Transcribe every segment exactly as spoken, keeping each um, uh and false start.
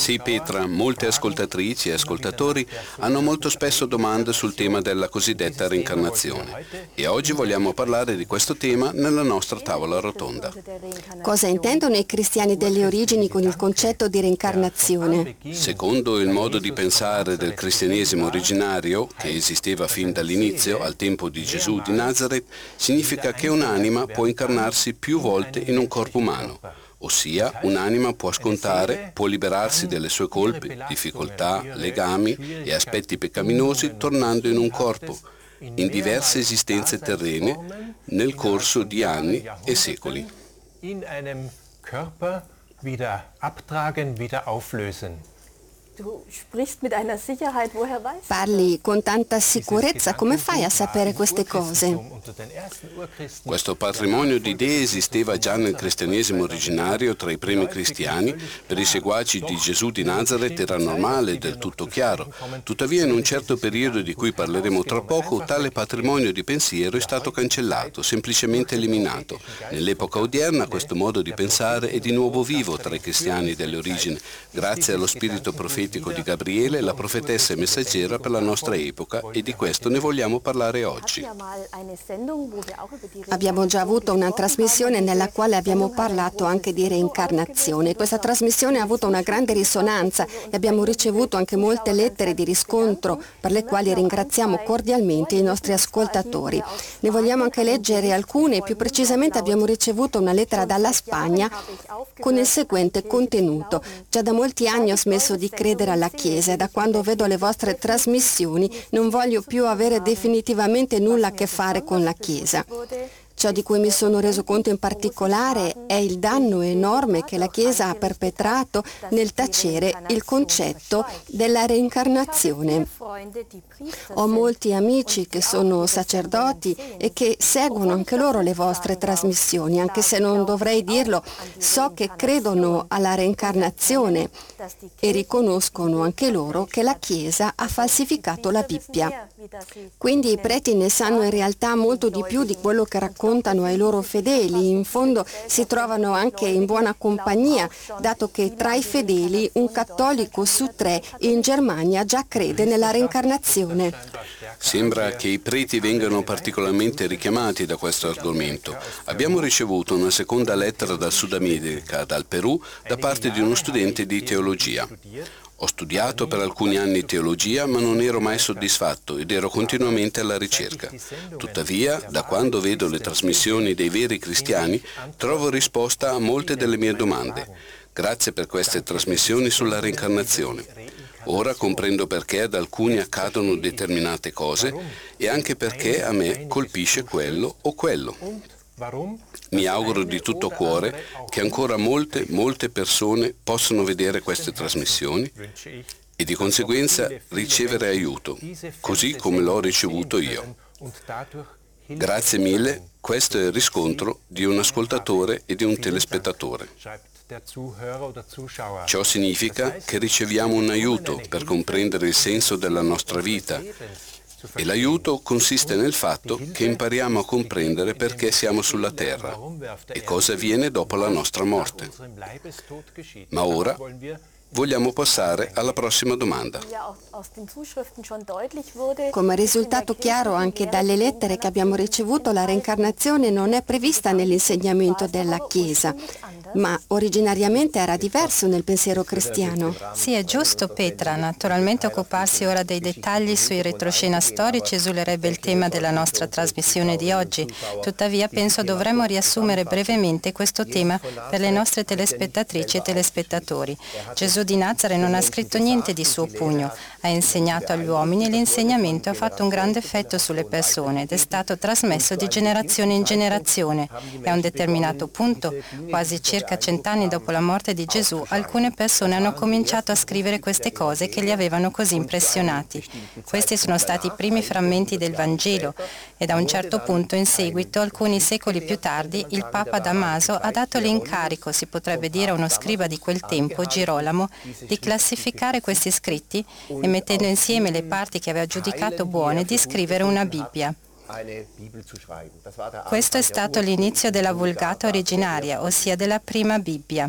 Sì, Petra, molte ascoltatrici e ascoltatori hanno molto spesso domande sul tema della cosiddetta reincarnazione e oggi vogliamo parlare di questo tema nella nostra tavola rotonda. Cosa intendono i cristiani delle origini con il concetto di reincarnazione? Secondo il modo di pensare del cristianesimo originario, che esisteva fin dall'inizio, al tempo di Gesù di Nazareth, significa che un'anima può incarnarsi più volte in un corpo umano. Ossia, un'anima può scontare, può liberarsi delle sue colpe, difficoltà, legami e aspetti peccaminosi tornando in un corpo, in diverse esistenze terrene, nel corso di anni e secoli. Parli con tanta sicurezza, come fai a sapere queste cose? Questo patrimonio di idee esisteva già nel cristianesimo originario tra i primi cristiani. Per i seguaci di Gesù di Nazareth era normale, del tutto chiaro. Tuttavia in un certo periodo di cui parleremo tra poco, tale patrimonio di pensiero è stato cancellato, semplicemente eliminato. Nell'epoca odierna questo modo di pensare è di nuovo vivo tra i cristiani delle origini, grazie allo spirito profetico di Gabriele, la profetessa e messaggera per la nostra epoca, e di questo ne vogliamo parlare oggi. Abbiamo già avuto una trasmissione nella quale abbiamo parlato anche di reincarnazione. Questa trasmissione ha avuto una grande risonanza e abbiamo ricevuto anche molte lettere di riscontro, per le quali ringraziamo cordialmente i nostri ascoltatori. Ne vogliamo anche leggere alcune. Più precisamente abbiamo ricevuto una lettera dalla Spagna con il seguente contenuto: già da molti anni ho smesso di credere alla Chiesa e da quando vedo le vostre trasmissioni non voglio più avere definitivamente nulla a che fare con la Chiesa. Ciò di cui mi sono reso conto in particolare è il danno enorme che la Chiesa ha perpetrato nel tacere il concetto della reincarnazione. Ho molti amici che sono sacerdoti e che seguono anche loro le vostre trasmissioni, anche se non dovrei dirlo, so che credono alla reincarnazione e riconoscono anche loro che la Chiesa ha falsificato la Bibbia. Quindi i preti ne sanno in realtà molto di più di quello che raccontano ai loro fedeli. In fondo si trovano anche in buona compagnia, dato che tra i fedeli un cattolico su tre in Germania già crede nella reincarnazione. Sembra che i preti vengano particolarmente richiamati da questo argomento. Abbiamo ricevuto una seconda lettera dal Sud America, dal Perù, da parte di uno studente di teologia. Ho studiato per alcuni anni teologia, ma non ero mai soddisfatto ed ero continuamente alla ricerca. Tuttavia, da quando vedo le trasmissioni dei veri cristiani, trovo risposta a molte delle mie domande. Grazie per queste trasmissioni sulla reincarnazione. Ora comprendo perché ad alcuni accadono determinate cose e anche perché a me colpisce quello o quello. Mi auguro di tutto cuore che ancora molte, molte persone possano vedere queste trasmissioni e di conseguenza ricevere aiuto, così come l'ho ricevuto io. Grazie mille, questo è il riscontro di un ascoltatore e di un telespettatore. Ciò significa che riceviamo un aiuto per comprendere il senso della nostra vita. E l'aiuto consiste nel fatto che impariamo a comprendere perché siamo sulla terra e cosa avviene dopo la nostra morte. Ma ora vogliamo passare alla prossima domanda. Come è risultato chiaro anche dalle lettere che abbiamo ricevuto, la reincarnazione non è prevista nell'insegnamento della Chiesa, ma originariamente era diverso nel pensiero cristiano. Sì, è giusto, Petra. Naturalmente occuparsi ora dei dettagli sui retroscena storici esulerebbe il tema della nostra trasmissione di oggi. Tuttavia penso dovremmo riassumere brevemente questo tema per le nostre telespettatrici e telespettatori. Gesù di Nazareth non ha scritto niente di suo pugno, ha insegnato agli uomini e l'insegnamento ha fatto un grande effetto sulle persone ed è stato trasmesso di generazione in generazione. E a un determinato punto, quasi circa cent'anni dopo la morte di Gesù, alcune persone hanno cominciato a scrivere queste cose che li avevano così impressionati. Questi sono stati i primi frammenti del Vangelo e da un certo punto in seguito, alcuni secoli più tardi, il Papa Damaso ha dato l'incarico, si potrebbe dire a uno scriba di quel tempo, Girolamo, di classificare questi scritti e mettendo insieme le parti che aveva giudicato buone di scrivere una Bibbia. Questo è stato l'inizio della Vulgata originaria, ossia della prima Bibbia.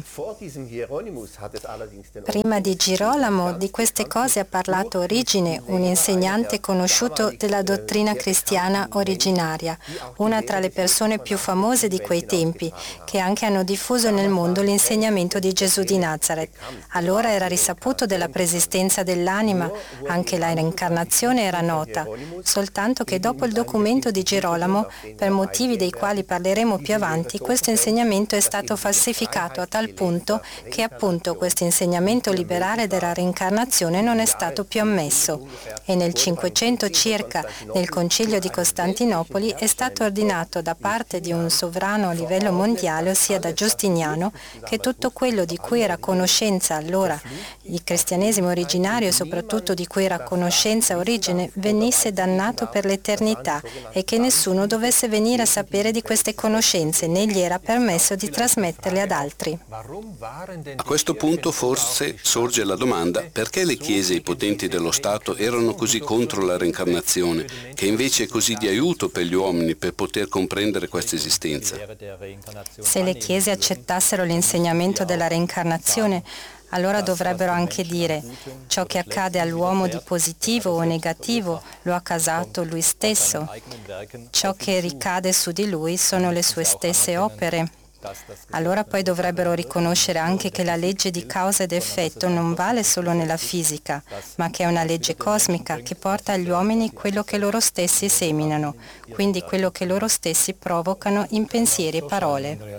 Prima di Girolamo di queste cose ha parlato Origine, un insegnante conosciuto della dottrina cristiana originaria, una tra le persone più famose di quei tempi, che anche hanno diffuso nel mondo l'insegnamento di Gesù di Nazaret. Allora era risaputo della preesistenza dell'anima, anche la reincarnazione era nota, soltanto che dopo il documento di Girolamo, per motivi dei quali parleremo più avanti, questo insegnamento è stato falsificato a tal punto che appunto questo insegnamento liberale della reincarnazione non è stato più ammesso. E nel cinquecento circa, nel Concilio di Costantinopoli, è stato ordinato da parte di un sovrano a livello mondiale, ossia da Giustiniano, che tutto quello di cui era a conoscenza allora il cristianesimo originario e soprattutto di cui era a conoscenza Origine venisse dannato per l'eternità e che nessuno dovesse venire a sapere di queste conoscenze, né gli era permesso di trasmetterle ad altri. A questo punto forse sorge la domanda: perché le chiese e i potenti dello Stato erano così contro la reincarnazione, che invece è così di aiuto per gli uomini per poter comprendere questa esistenza? Se le chiese accettassero l'insegnamento della reincarnazione, allora dovrebbero anche dire: ciò che accade all'uomo di positivo o negativo lo ha causato lui stesso. Ciò che ricade su di lui sono le sue stesse opere. Allora poi dovrebbero riconoscere anche che la legge di causa ed effetto non vale solo nella fisica, ma che è una legge cosmica che porta agli uomini quello che loro stessi seminano, quindi quello che loro stessi provocano in pensieri e parole.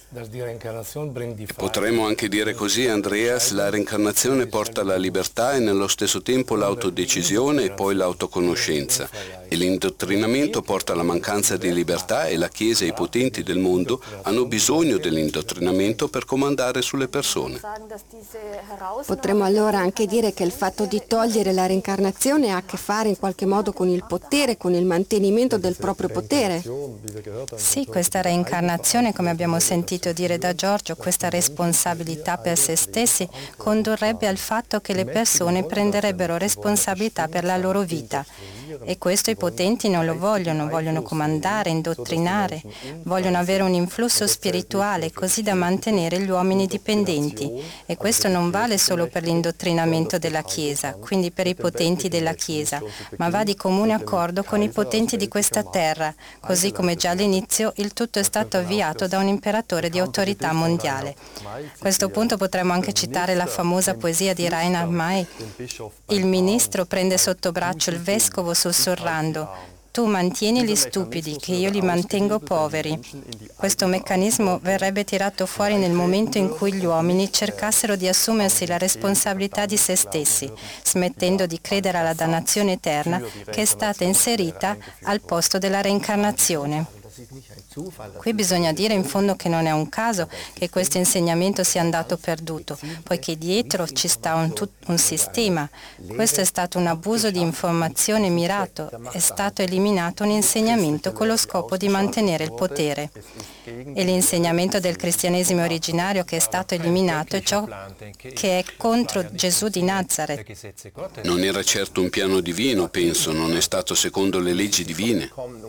Potremmo anche dire così, Andreas, la reincarnazione porta la libertà e nello stesso tempo l'autodecisione e poi l'autoconoscenza. E l'indottrinamento porta alla mancanza di libertà e la Chiesa e i potenti del mondo hanno bisogno dell'indottrinamento per comandare sulle persone. Potremmo allora anche dire che il fatto di togliere la reincarnazione ha a che fare in qualche modo con il potere, con il mantenimento del proprio potere. Sì, questa reincarnazione, come abbiamo sentito dire da Giorgio, questa responsabilità per se stessi condurrebbe al fatto che le persone prenderebbero responsabilità per la loro vita. E questo i potenti non lo vogliono, vogliono comandare, indottrinare, vogliono avere un influsso spirituale così da mantenere gli uomini dipendenti. E questo non vale solo per l'indottrinamento della Chiesa, quindi per i potenti della Chiesa, ma va di comune accordo con i potenti di questa terra, così come già all'inizio il tutto è stato avviato da un imperatore di autorità mondiale. A questo punto potremmo anche citare la famosa poesia di Reinhard May. Il ministro prende sotto braccio il vescovo sussurrando: tu mantieni gli stupidi, che io li mantengo poveri. Questo meccanismo verrebbe tirato fuori nel momento in cui gli uomini cercassero di assumersi la responsabilità di se stessi, smettendo di credere alla dannazione eterna che è stata inserita al posto della reincarnazione. Qui bisogna dire in fondo che non è un caso che questo insegnamento sia andato perduto, poiché dietro ci sta un, tut- un sistema. Questo è stato un abuso di informazione mirato, è stato eliminato un insegnamento con lo scopo di mantenere il potere. E l'insegnamento del cristianesimo originario che è stato eliminato è ciò che è contro Gesù di Nazaret. Non era certo un piano divino, penso, non è stato secondo le leggi divine.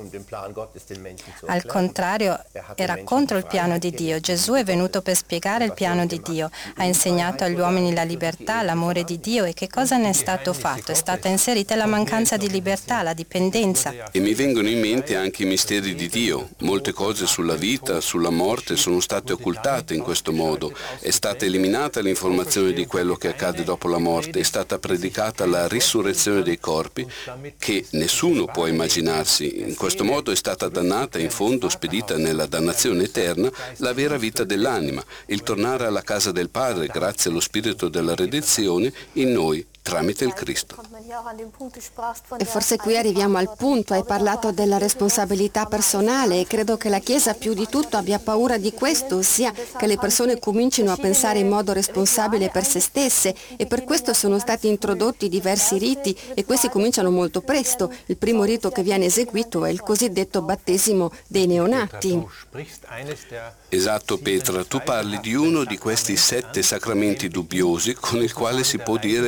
Al contrario, era contro il piano di Dio. Gesù è venuto per spiegare il piano di Dio, ha insegnato agli uomini la libertà, l'amore di Dio, e che cosa ne è stato fatto? È stata inserita la mancanza di libertà, la dipendenza. E mi vengono in mente anche i misteri di Dio. Molte cose sulla vita, sulla morte sono state occultate in questo modo. È stata eliminata l'informazione di quello che accade dopo la morte, è stata predicata la risurrezione dei corpi che nessuno può immaginarsi. In questo modo è stata dannata, in fondo spedita nella dannazione eterna, la vera vita dell'anima, il tornare alla casa del Padre grazie allo Spirito della redenzione in noi tramite il Cristo. E forse qui arriviamo al punto, hai parlato della responsabilità personale e credo che la Chiesa più di tutto abbia paura di questo, ossia che le persone comincino a pensare in modo responsabile per se stesse, e per questo sono stati introdotti diversi riti e questi cominciano molto presto. Il primo rito che viene eseguito è il cosiddetto battesimo dei neonati. Esatto, Petra, tu parli di uno di questi sette sacramenti dubbiosi con il quale si può dire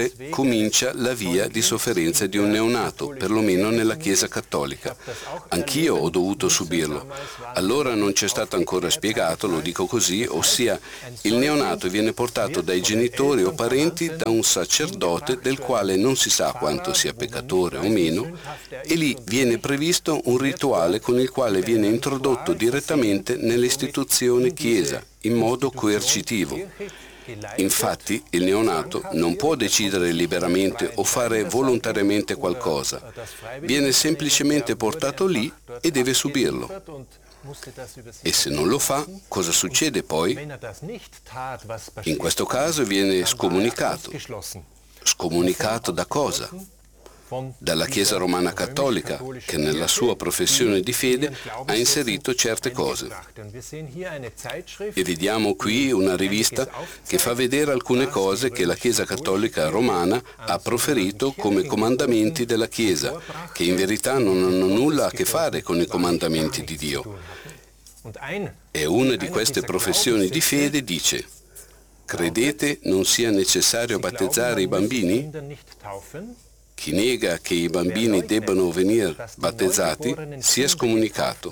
comincia la via di sofferenza di un neonato, perlomeno nella Chiesa cattolica. Anch'io ho dovuto subirlo. Allora non ci è stato ancora spiegato, lo dico così, ossia il neonato viene portato dai genitori o parenti da un sacerdote del quale non si sa quanto sia peccatore o meno, e lì viene previsto un rituale con il quale viene introdotto direttamente nell'istituzione Chiesa in modo coercitivo. Infatti il neonato non può decidere liberamente o fare volontariamente qualcosa, viene semplicemente portato lì e deve subirlo. E se non lo fa, cosa succede poi? In questo caso viene scomunicato. Scomunicato da cosa? Dalla Chiesa Romana Cattolica, che nella sua professione di fede ha inserito certe cose. E vediamo qui una rivista che fa vedere alcune cose che la Chiesa Cattolica Romana ha proferito come comandamenti della Chiesa, che in verità non hanno nulla a che fare con i comandamenti di Dio. E una di queste professioni di fede dice: credete non sia necessario battezzare i bambini? Chi nega che i bambini debbano venire battezzati sia scomunicato.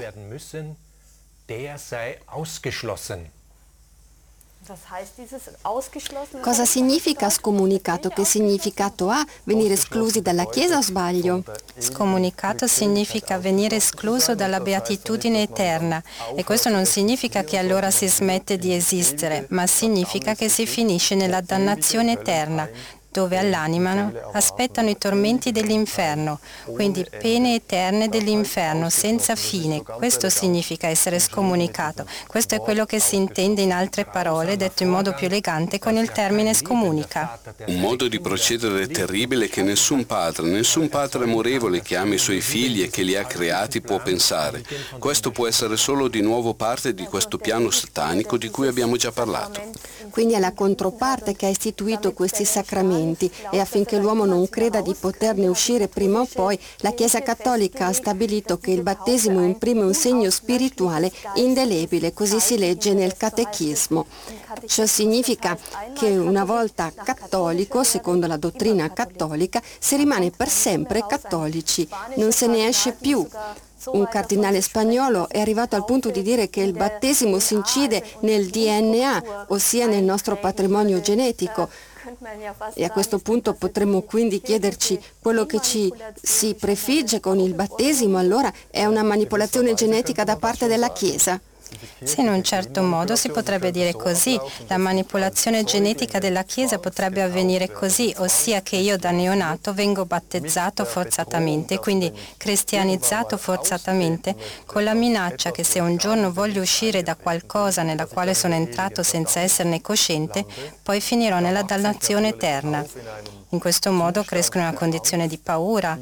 Cosa significa scomunicato? Che significato ha? Venire esclusi dalla Chiesa o sbaglio? Scomunicato significa venire escluso dalla beatitudine eterna, e questo non significa che allora si smette di esistere, ma significa che si finisce nella dannazione eterna, dove all'anima aspettano i tormenti dell'inferno, quindi pene eterne dell'inferno senza fine. Questo significa essere scomunicato. Questo è quello che si intende, in altre parole, detto in modo più elegante, con il termine scomunica. Un modo di procedere terribile che nessun padre, nessun padre amorevole che ama i suoi figli e che li ha creati può pensare. Questo può essere solo di nuovo parte di questo piano satanico di cui abbiamo già parlato. Quindi è la controparte che ha istituito questi sacramenti, e affinché l'uomo non creda di poterne uscire prima o poi, la Chiesa Cattolica ha stabilito che il battesimo imprime un segno spirituale indelebile, così si legge nel Catechismo. Ciò significa che una volta cattolico, secondo la dottrina cattolica, si rimane per sempre cattolici, non se ne esce più. Un cardinale spagnolo è arrivato al punto di dire che il battesimo si incide nel D N A, ossia nel nostro patrimonio genetico. E a questo punto potremmo quindi chiederci: quello che ci si prefigge con il battesimo allora è una manipolazione genetica da parte della Chiesa? Sì, in un certo modo si potrebbe dire così. La manipolazione genetica della Chiesa potrebbe avvenire così, ossia che io da neonato vengo battezzato forzatamente, quindi cristianizzato forzatamente, con la minaccia che se un giorno voglio uscire da qualcosa nella quale sono entrato senza esserne cosciente, poi finirò nella dannazione eterna. In questo modo cresco in una condizione di paura.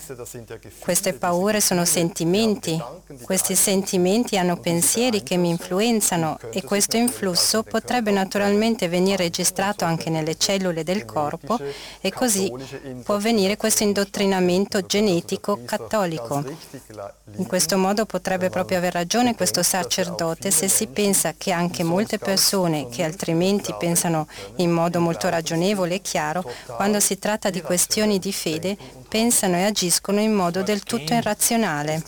Queste paure sono sentimenti. Questi sentimenti hanno pensieri che mi influenzano, e questo influsso potrebbe naturalmente venire registrato anche nelle cellule del corpo, e così può avvenire questo indottrinamento genetico cattolico. In questo modo potrebbe proprio aver ragione questo sacerdote se si pensa che anche molte persone che altrimenti pensano in modo molto ragionevole e chiaro, quando si tratta di questioni di fede, pensano e agiscono in modo del tutto irrazionale.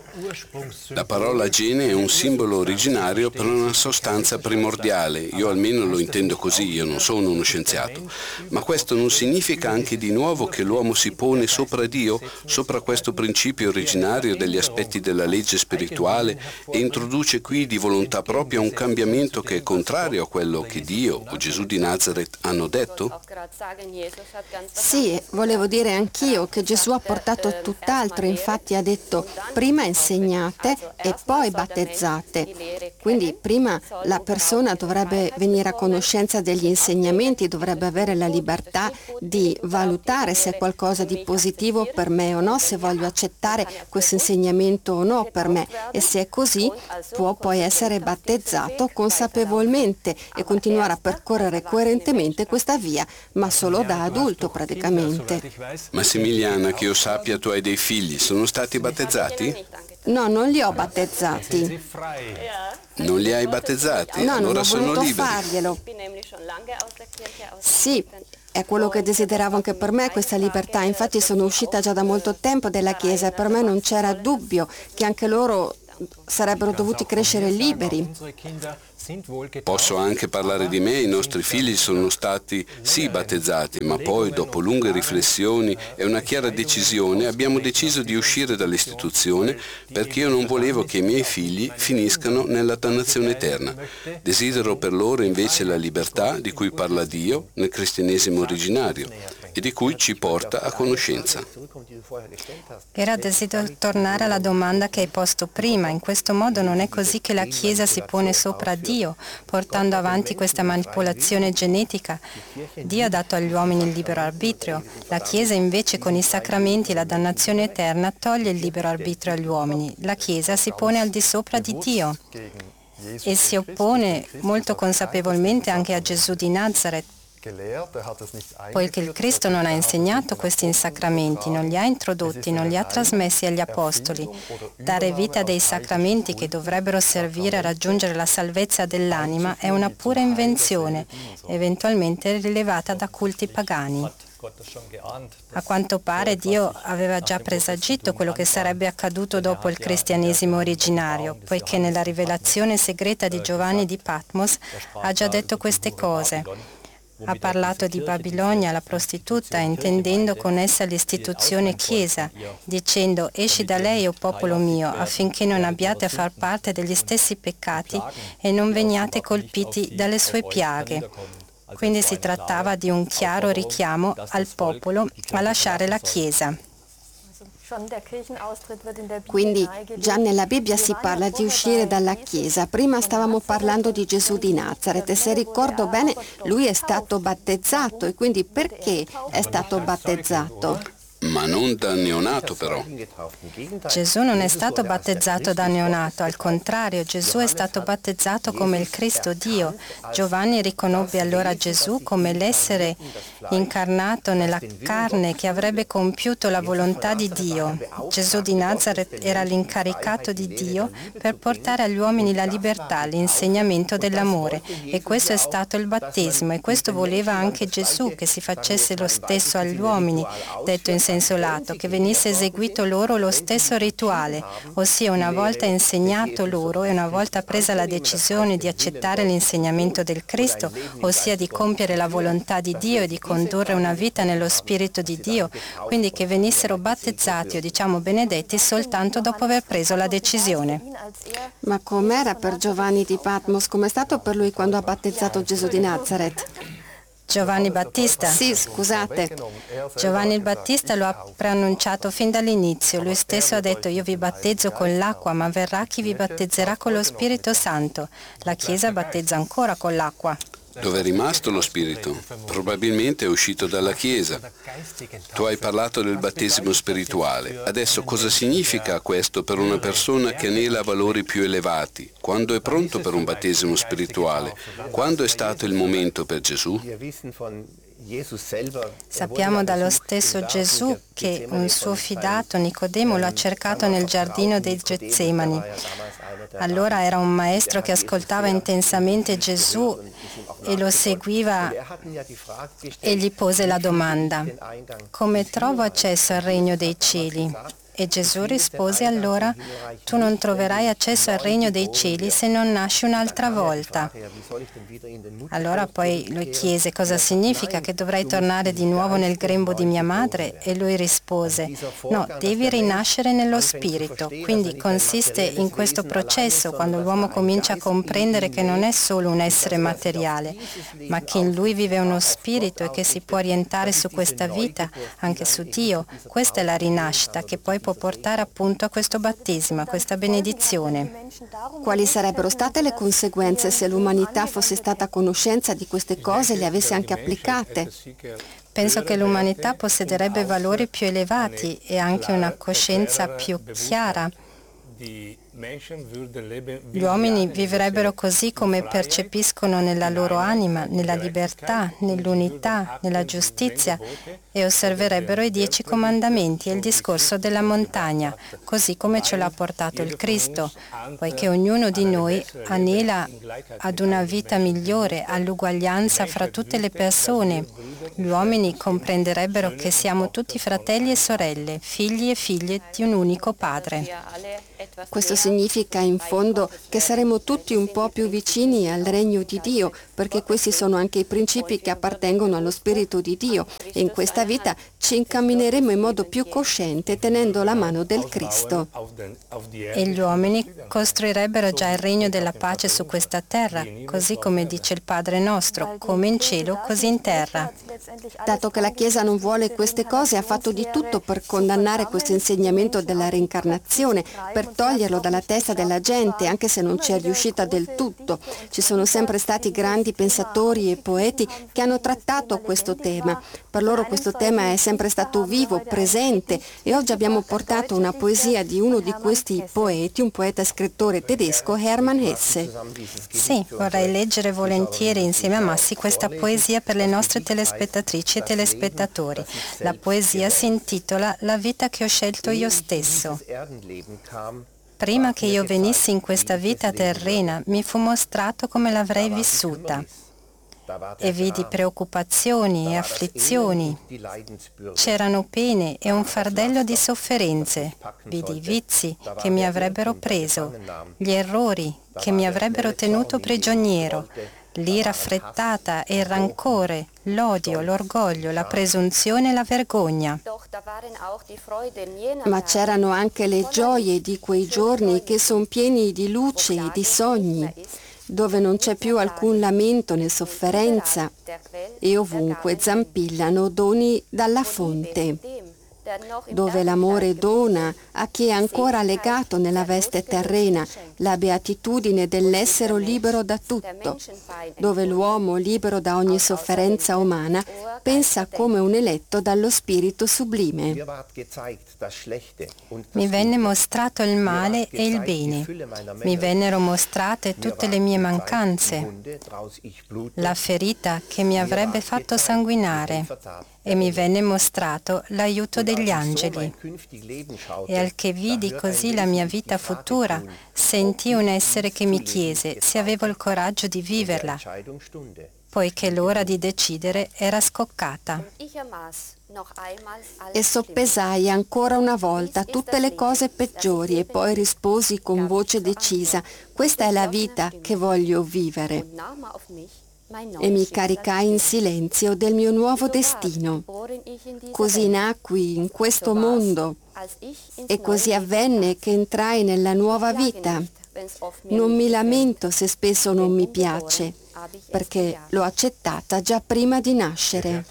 La parola gene è un simbolo originario per una sostanza primordiale. Io almeno lo intendo così, io non sono uno scienziato. Ma questo non significa anche di nuovo che l'uomo si pone sopra Dio, sopra questo principio originario degli aspetti della legge spirituale, e introduce qui di volontà propria un cambiamento che è contrario a quello che Dio o Gesù di Nazareth hanno detto? Sì, volevo dire anch'io che Gesù ha portato tutt'altro, infatti ha detto: prima insegnate e poi battezzate. Quindi prima la persona dovrebbe venire a conoscenza degli insegnamenti, dovrebbe avere la libertà di valutare se è qualcosa di positivo per me o no, se voglio accettare questo insegnamento o no per me, e se è così può poi essere battezzato consapevolmente e continuare a percorrere coerentemente questa via, ma solo da adulto praticamente. Massimiliana, che io sappia, tu hai dei figli, sono stati battezzati? No, non li ho battezzati. Non li hai battezzati? No, allora non ho sono voluto liberi. farglielo. Sì, È quello che desideravo anche per me, questa libertà. Infatti sono uscita già da molto tempo dalla Chiesa e per me non c'era dubbio che anche loro sarebbero dovuti crescere liberi. Posso anche parlare di me, i nostri figli sono stati sì battezzati, ma poi dopo lunghe riflessioni e una chiara decisione abbiamo deciso di uscire dall'istituzione perché io non volevo che i miei figli finiscano nella dannazione eterna. Desidero per loro invece la libertà di cui parla Dio nel cristianesimo originario e di cui ci porta a conoscenza. Era desidero tornare alla domanda che hai posto prima. In questo modo non è così che la Chiesa si pone sopra Dio, portando avanti questa manipolazione genetica. Dio ha dato agli uomini il libero arbitrio. La Chiesa invece con i sacramenti e la dannazione eterna toglie il libero arbitrio agli uomini. La Chiesa si pone al di sopra di Dio e si oppone molto consapevolmente anche a Gesù di Nazaret, poiché il Cristo non ha insegnato questi sacramenti, non li ha introdotti, non li ha trasmessi agli Apostoli. Dare vita dei sacramenti che dovrebbero servire a raggiungere la salvezza dell'anima è una pura invenzione, eventualmente rilevata da culti pagani. A quanto pare Dio aveva già presagito quello che sarebbe accaduto dopo il cristianesimo originario, poiché nella rivelazione segreta di Giovanni di Patmos ha già detto queste cose. Ha parlato di Babilonia, la prostituta, intendendo con essa l'istituzione Chiesa, dicendo: esci da lei, o popolo mio, affinché non abbiate a far parte degli stessi peccati e non veniate colpiti dalle sue piaghe. Quindi si trattava di un chiaro richiamo al popolo a lasciare la Chiesa. Quindi già nella Bibbia si parla di uscire dalla Chiesa. Prima stavamo parlando di Gesù di Nazaret e se ricordo bene lui è stato battezzato. E quindi perché è stato battezzato? Ma non da neonato però. Gesù non è stato battezzato da neonato, al contrario, Gesù è stato battezzato come il Cristo Dio. Giovanni riconobbe allora Gesù come l'essere incarnato nella carne che avrebbe compiuto la volontà di Dio. Gesù di Nazaret era l'incaricato di Dio per portare agli uomini la libertà, l'insegnamento dell'amore, e questo è stato il battesimo, e questo voleva anche Gesù, che si facesse lo stesso agli uomini, detto in senso lato, che venisse eseguito loro lo stesso rituale, ossia una volta insegnato loro e una volta presa la decisione di accettare l'insegnamento del Cristo, ossia di compiere la volontà di Dio e di condurre una vita nello Spirito di Dio, quindi che venissero battezzati o diciamo benedetti soltanto dopo aver preso la decisione. Ma com'era per Giovanni di Patmos? Com'è stato per lui quando ha battezzato Gesù di Nazaret? Giovanni Battista? Sì, scusate. Giovanni il Battista lo ha preannunciato fin dall'inizio. Lui stesso ha detto: io vi battezzo con l'acqua, ma verrà chi vi battezzerà con lo Spirito Santo. La Chiesa battezza ancora con l'acqua. Dove è rimasto lo Spirito? Probabilmente è uscito dalla Chiesa. Tu hai parlato del battesimo spirituale. Adesso cosa significa questo per una persona che anela valori più elevati? Quando è pronto per un battesimo spirituale? Quando è stato il momento per Gesù? Sappiamo dallo stesso Gesù che un suo fidato, Nicodemo, lo ha cercato nel giardino dei Getsemani. Allora era un maestro che ascoltava intensamente Gesù e lo seguiva e gli pose la domanda: come trovo accesso al regno dei cieli? E Gesù rispose allora: tu non troverai accesso al regno dei cieli se non nasci un'altra volta. Allora poi lui chiese: cosa significa, che dovrei tornare di nuovo nel grembo di mia madre? E lui rispose: no, devi rinascere nello spirito. Quindi consiste in questo processo, quando l'uomo comincia a comprendere che non è solo un essere materiale, ma che in lui vive uno spirito e che si può orientare su questa vita, anche su Dio. Questa è la rinascita che poi può portare appunto a questo battesimo, a questa benedizione. Quali sarebbero state le conseguenze se l'umanità fosse stata a conoscenza di queste cose e le avesse anche applicate? Penso che l'umanità possederebbe valori più elevati e anche una coscienza più chiara. Gli uomini vivrebbero così come percepiscono nella loro anima, nella libertà, nell'unità, nella giustizia e osserverebbero i dieci comandamenti e il discorso della montagna, così come ce l'ha portato il Cristo, poiché ognuno di noi anela ad una vita migliore, all'uguaglianza fra tutte le persone. Gli uomini comprenderebbero che siamo tutti fratelli e sorelle, figli e figlie di un unico Padre. Questo significa in fondo che saremo tutti un po' più vicini al regno di Dio, perché questi sono anche i principi che appartengono allo Spirito di Dio e in questa vita ci incammineremo in modo più cosciente tenendo la mano del Cristo. E gli uomini costruirebbero già il regno della pace su questa terra, così come dice il Padre nostro, come in cielo, così in terra. Dato che la Chiesa non vuole queste cose, ha fatto di tutto per condannare questo insegnamento della reincarnazione, per toglierlo dalla testa della gente, anche se non ci è riuscita del tutto. Ci sono sempre stati grandi pensatori e poeti che hanno trattato questo tema. Per loro questo tema è sempre stato vivo, presente, e oggi abbiamo portato una poesia di uno di questi poeti, un poeta e scrittore tedesco, Hermann Hesse. Sì, vorrei leggere volentieri insieme a Massi questa poesia per le nostre telespettatrici e telespettatori. La poesia si intitola La vita che ho scelto io stesso. Prima che io venissi in questa vita terrena, mi fu mostrato come l'avrei vissuta. E vidi preoccupazioni e afflizioni. C'erano pene e un fardello di sofferenze. Vidi i vizi che mi avrebbero preso, gli errori che mi avrebbero tenuto prigioniero, l'ira affrettata e il rancore, l'odio, l'orgoglio, la presunzione e la vergogna. Ma c'erano anche le gioie di quei giorni che sono pieni di luce e di sogni, dove non c'è più alcun lamento né sofferenza e ovunque zampillano doni dalla fonte, dove l'amore dona a chi è ancora legato nella veste terrena la beatitudine dell'essere libero da tutto, dove l'uomo libero da ogni sofferenza umana pensa come un eletto dallo spirito sublime. Mi venne mostrato il male e il bene, mi vennero mostrate tutte le mie mancanze, la ferita che mi avrebbe fatto sanguinare, e mi venne mostrato l'aiuto degli angeli. E al che vidi così la mia vita futura, sentii un essere che mi chiese se avevo il coraggio di viverla, poiché l'ora di decidere era scoccata. E soppesai ancora una volta tutte le cose peggiori e poi risposi con voce decisa: questa è la vita che voglio vivere. E mi caricai in silenzio del mio nuovo destino. Così nacqui in questo mondo e così avvenne che entrai nella nuova vita. Non mi lamento se spesso non mi piace, perché l'ho accettata già prima di nascere.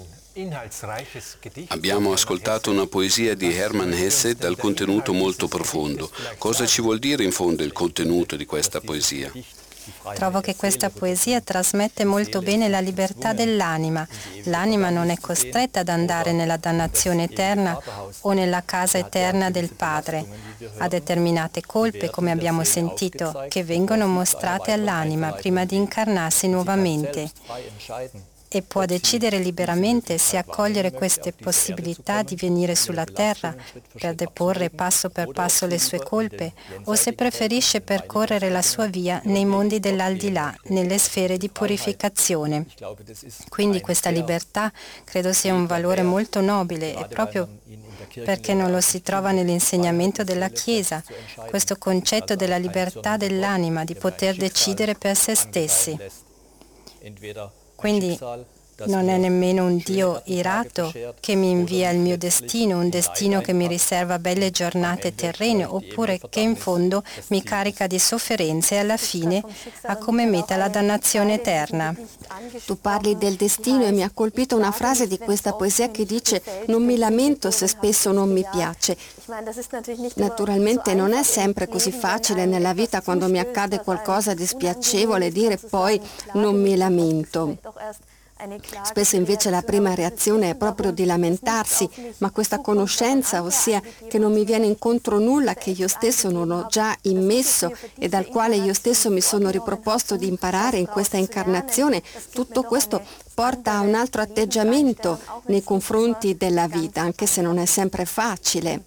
Abbiamo ascoltato una poesia di Hermann Hesse dal contenuto molto profondo. Cosa ci vuol dire in fondo il contenuto di questa poesia? Trovo che questa poesia trasmette molto bene la libertà dell'anima. L'anima non è costretta ad andare nella dannazione eterna o nella casa eterna del Padre. Ha determinate colpe, come abbiamo sentito, che vengono mostrate all'anima prima di incarnarsi nuovamente. E può decidere liberamente se accogliere queste possibilità di venire sulla terra per deporre passo per passo le sue colpe o se preferisce percorrere la sua via nei mondi dell'aldilà, nelle sfere di purificazione. Quindi questa libertà credo sia un valore molto nobile e proprio perché non lo si trova nell'insegnamento della Chiesa, questo concetto della libertà dell'anima di poter decidere per se stessi. Quindi non è nemmeno un Dio irato che mi invia il mio destino, un destino che mi riserva belle giornate terrene, oppure che in fondo mi carica di sofferenze e alla fine ha come meta la dannazione eterna. Tu parli del destino e mi ha colpito una frase di questa poesia che dice: non mi lamento se spesso non mi piace. Naturalmente non è sempre così facile nella vita, quando mi accade qualcosa di spiacevole, dire poi non mi lamento. Spesso invece la prima reazione è proprio di lamentarsi, ma questa conoscenza, ossia che non mi viene incontro nulla che io stesso non ho già immesso e dal quale io stesso mi sono riproposto di imparare in questa incarnazione, tutto questo porta a un altro atteggiamento nei confronti della vita, anche se non è sempre facile.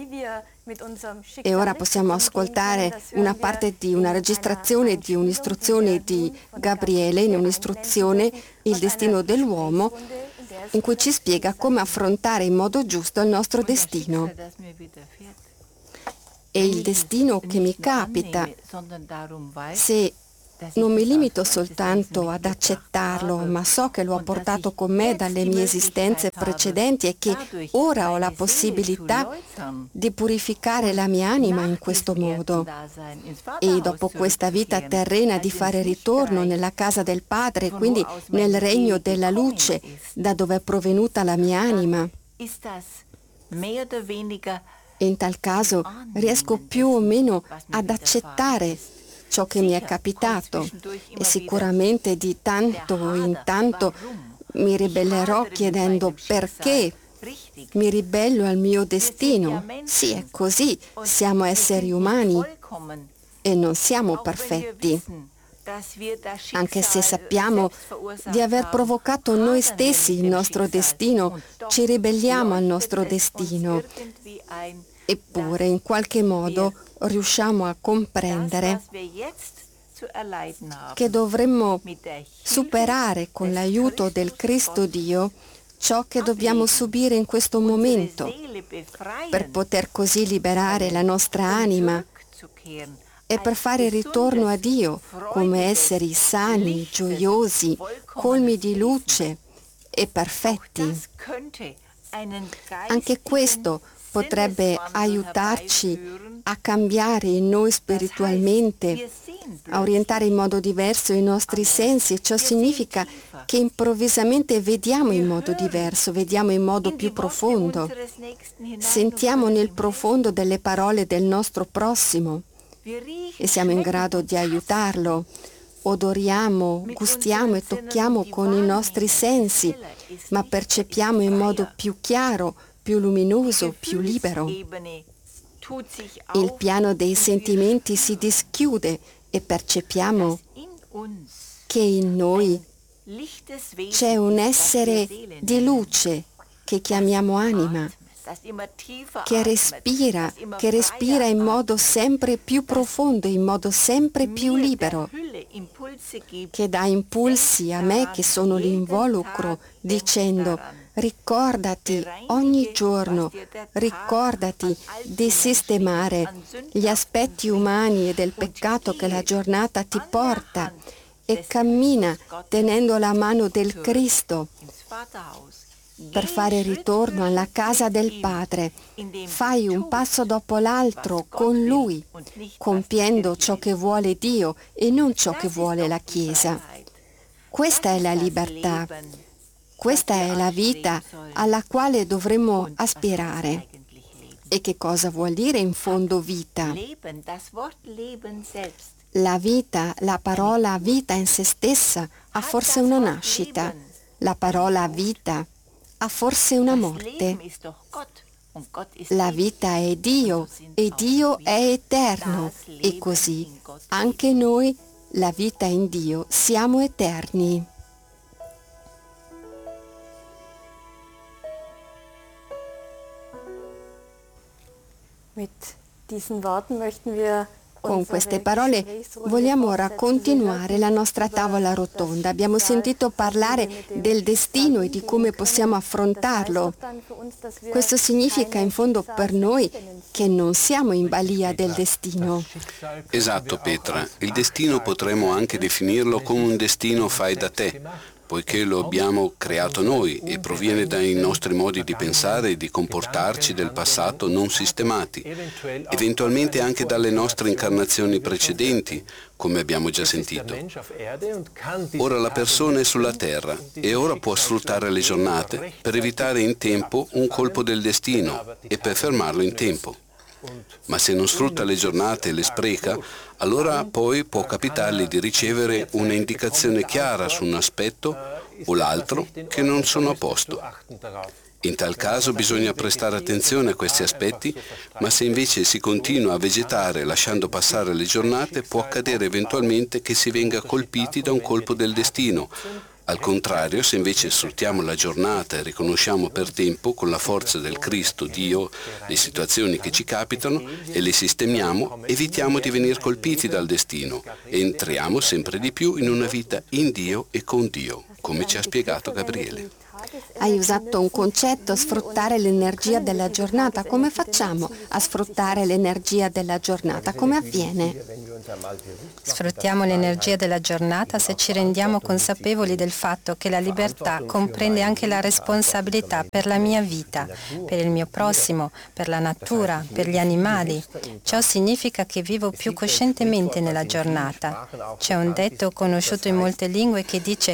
E ora possiamo ascoltare una parte di una registrazione di un'istruzione di Gabriele, in un'istruzione Il destino dell'uomo, in cui ci spiega come affrontare in modo giusto il nostro destino. E il destino che mi capita, se non mi limito soltanto ad accettarlo, ma so che lo ho portato con me dalle mie esistenze precedenti e che ora ho la possibilità di purificare la mia anima in questo modo. E dopo questa vita terrena di fare ritorno nella casa del Padre, quindi nel regno della luce, da dove è provenuta la mia anima. E in tal caso riesco più o meno ad accettare ciò che mi è capitato e sicuramente di tanto in tanto mi ribellerò chiedendo perché mi ribello al mio destino. Sì, è così, siamo esseri umani e non siamo perfetti. Anche se sappiamo di aver provocato noi stessi il nostro destino, ci ribelliamo al nostro destino. Eppure, in qualche modo, riusciamo a comprendere che dovremmo superare con l'aiuto del Cristo Dio ciò che dobbiamo subire in questo momento, per poter così liberare la nostra anima e per fare ritorno a Dio come esseri sani, gioiosi, colmi di luce e perfetti. Anche questo potrebbe aiutarci a cambiare in noi spiritualmente, a orientare in modo diverso i nostri sensi. Ciò significa che improvvisamente vediamo in modo diverso, vediamo in modo più profondo, sentiamo nel profondo delle parole del nostro prossimo e siamo in grado di aiutarlo. Odoriamo, gustiamo e tocchiamo con i nostri sensi, ma percepiamo in modo più chiaro, più luminoso, più libero. Il piano dei sentimenti si dischiude e percepiamo che in noi c'è un essere di luce che chiamiamo anima, che respira, che respira in modo sempre più profondo, in modo sempre più libero, che dà impulsi a me che sono l'involucro, dicendo: ricordati ogni giorno, ricordati di sistemare gli aspetti umani e del peccato che la giornata ti porta e cammina tenendo la mano del Cristo per fare ritorno alla casa del Padre. Fai un passo dopo l'altro con Lui, compiendo ciò che vuole Dio e non ciò che vuole la Chiesa. Questa è la libertà. Questa è la vita alla quale dovremmo aspirare. E che cosa vuol dire in fondo vita? La vita, la parola vita in se stessa ha forse una nascita. La parola vita ha forse una morte. La vita è Dio e Dio è eterno e così anche noi, la vita in Dio, siamo eterni. Con queste parole vogliamo ora continuare la nostra tavola rotonda. Abbiamo sentito parlare del destino e di come possiamo affrontarlo. Questo significa in fondo per noi che non siamo in balia del destino. Esatto, Petra. Il destino potremmo anche definirlo come un destino fai da te, poiché lo abbiamo creato noi e proviene dai nostri modi di pensare e di comportarci del passato non sistemati, eventualmente anche dalle nostre incarnazioni precedenti, come abbiamo già sentito. Ora la persona è sulla terra e ora può sfruttare le giornate per evitare in tempo un colpo del destino e per fermarlo in tempo. Ma se non sfrutta le giornate e le spreca, allora poi può capitargli di ricevere una indicazione chiara su un aspetto o l'altro che non sono a posto. In tal caso bisogna prestare attenzione a questi aspetti, ma se invece si continua a vegetare lasciando passare le giornate, può accadere eventualmente che si venga colpiti da un colpo del destino. Al contrario, se invece sfruttiamo la giornata e riconosciamo per tempo con la forza del Cristo, Dio, le situazioni che ci capitano e le sistemiamo, evitiamo di venire colpiti dal destino e entriamo sempre di più in una vita in Dio e con Dio, come ci ha spiegato Gabriele. Hai usato un concetto, sfruttare l'energia della giornata. Come facciamo a sfruttare l'energia della giornata? Come avviene? Sfruttiamo l'energia della giornata se ci rendiamo consapevoli del fatto che la libertà comprende anche la responsabilità per la mia vita, per il mio prossimo, per la natura, per gli animali. Ciò significa che vivo più coscientemente nella giornata. C'è un detto conosciuto in molte lingue che dice: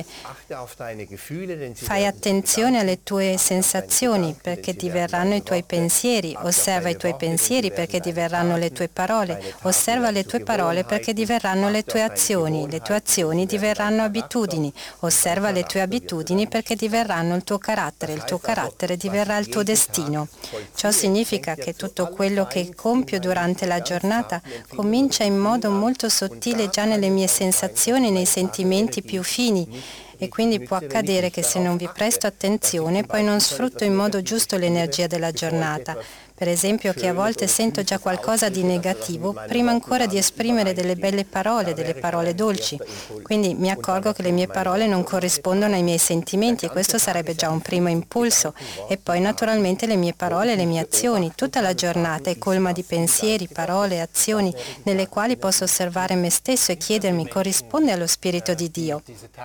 fai attenzione alle tue sensazioni perché diverranno i tuoi pensieri, osserva i tuoi pensieri perché diverranno le tue parole, osserva le tue parole perché diverranno le tue azioni, le tue azioni diverranno abitudini, osserva le tue abitudini perché diverranno il tuo carattere, il tuo carattere diverrà il tuo destino. Ciò significa che tutto quello che compio durante la giornata comincia in modo molto sottile già nelle mie sensazioni, nei sentimenti più fini. E quindi può accadere che se non vi presto attenzione poi non sfrutto in modo giusto l'energia della giornata. Per esempio che a volte sento già qualcosa di negativo prima ancora di esprimere delle belle parole, delle parole dolci. Quindi mi accorgo che le mie parole non corrispondono ai miei sentimenti e questo sarebbe già un primo impulso. E poi naturalmente le mie parole e le mie azioni. Tutta la giornata è colma di pensieri, parole, azioni nelle quali posso osservare me stesso e chiedermi: corrisponde allo Spirito di Dio?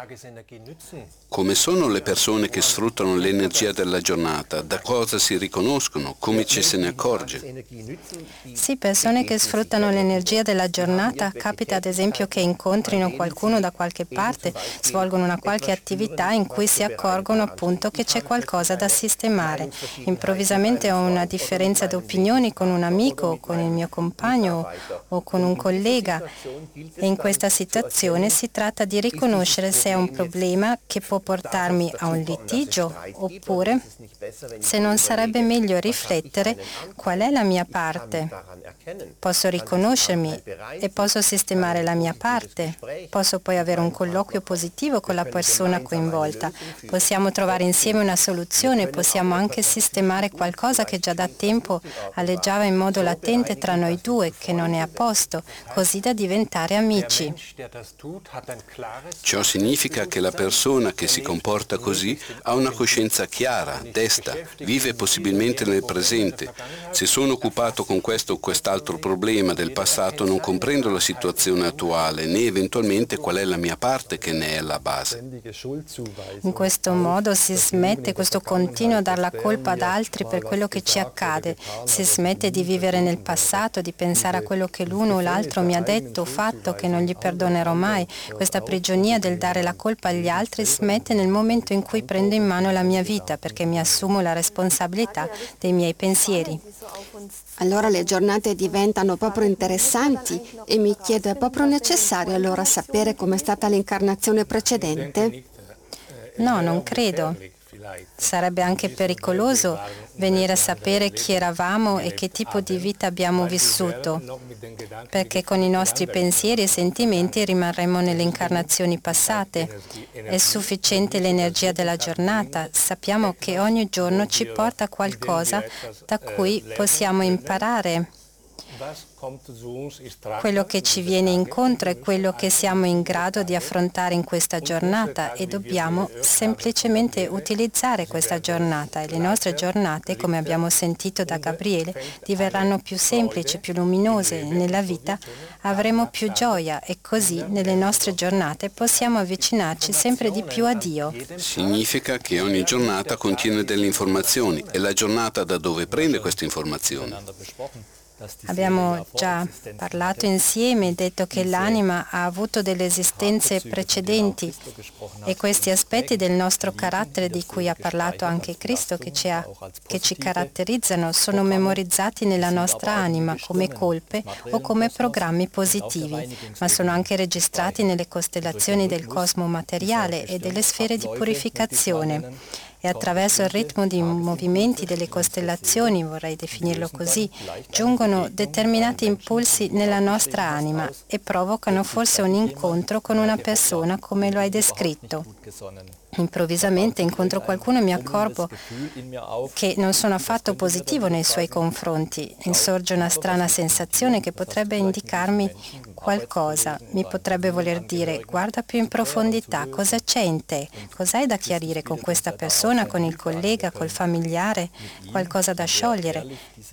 Come sono le persone che sfruttano l'energia della giornata? Da cosa si riconoscono? Come ci se ne accorge? Sì, persone che sfruttano l'energia della giornata, capita ad esempio che incontrino qualcuno da qualche parte, svolgono una qualche attività in cui si accorgono appunto che c'è qualcosa da sistemare. Improvvisamente ho una differenza di opinioni con un amico, con il mio compagno o con un collega e in questa situazione si tratta di riconoscere se è un problema che può portarmi a un litigio oppure se non sarebbe meglio riflettere qual è la mia parte. Posso riconoscermi e posso sistemare la mia parte. Posso poi avere un colloquio positivo con la persona coinvolta. Possiamo trovare insieme una soluzione, possiamo anche sistemare qualcosa che già da tempo aleggiava in modo latente tra noi due, che non è a posto, così da diventare amici. Ciò significa che la persona che si comporta così ha una coscienza chiara, desta, vive possibilmente nel presente. Se sono occupato con questo o quest'altro problema del passato non comprendo la situazione attuale né eventualmente qual è la mia parte che ne è la base. In questo modo si smette questo continuo dar la colpa ad altri per quello che ci accade, si smette di vivere nel passato, di pensare a quello che l'uno o l'altro mi ha detto o fatto che non gli perdonerò mai. Questa prigionia del dare la colpa agli altri smette nel momento in cui prendo in mano la mia vita perché mi assumo la responsabilità dei miei pensieri. Allora le giornate diventano proprio interessanti e mi chiedo, è proprio necessario allora sapere com'è stata l'incarnazione precedente? No, non credo. Sarebbe anche pericoloso venire a sapere chi eravamo e che tipo di vita abbiamo vissuto, perché con i nostri pensieri e sentimenti rimarremo nelle incarnazioni passate. È sufficiente l'energia della giornata, sappiamo che ogni giorno ci porta qualcosa da cui possiamo imparare. Quello che ci viene incontro è quello che siamo in grado di affrontare in questa giornata e dobbiamo semplicemente utilizzare questa giornata e le nostre giornate, come abbiamo sentito da Gabriele, diverranno più semplici, più luminose e nella vita avremo più gioia e così nelle nostre giornate possiamo avvicinarci sempre di più a Dio. Significa che ogni giornata contiene delle informazioni e la giornata da dove prende queste informazioni? Abbiamo già parlato insieme e detto che l'anima ha avuto delle esistenze precedenti e questi aspetti del nostro carattere di cui ha parlato anche Cristo, che ci, ha, che ci caratterizzano, sono memorizzati nella nostra anima come colpe o come programmi positivi, ma sono anche registrati nelle costellazioni del cosmo materiale e delle sfere di purificazione. E attraverso il ritmo di movimenti delle costellazioni, vorrei definirlo così, giungono determinati impulsi nella nostra anima e provocano forse un incontro con una persona come lo hai descritto. Improvvisamente incontro qualcuno e mi accorgo che non sono affatto positivo nei suoi confronti. Insorge una strana sensazione che potrebbe indicarmi qualcosa. Mi potrebbe voler dire: guarda più in profondità, cosa c'è in te? Cos'hai da chiarire con questa persona, con il collega, col familiare? Qualcosa da sciogliere?